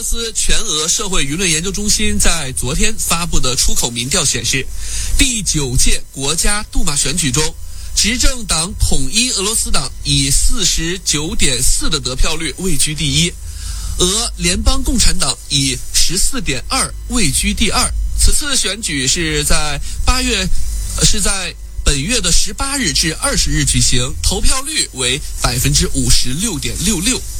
斯全俄社会舆论研究中心在昨天发布的出口民调显示，第9届国家杜马选举中，执政党统一俄罗斯党以 49.4% 的得票率位居第一，俄联邦共产党以 14.2% 位居第二。此次选举是在本月的18日至20日举行，投票率为 56.66%。